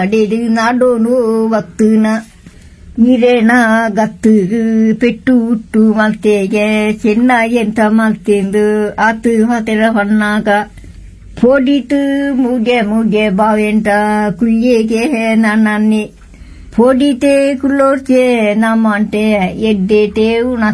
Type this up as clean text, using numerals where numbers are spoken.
ಅಡೆದು ನಾಡೋನು ವಕ್ತನ ಇರೇನ ಗತ್ತು ಪೆಟ್ಟು ಹುಟ್ಟು ಮಲ್ತೆಗೆ ಚೆನ್ನ ಎಂತ ಮಲ್ತೆಂದು ಆತು ಹೊತೆರ ಹೊನ್ನಾಗ ಪೋಡಿತು ಮುಗೆ ಮುಗೆ ಬಾವೆಂಟ ಕುಯ್ಯೆಗೆ ನನ್ನೆ ಪೋಡಿತೆ ಕುಲ್ಲೋರ್ಚೆ ನಮ್ಮಂಟೆ ಎಡ್ಡೆಟೆ ಉಣ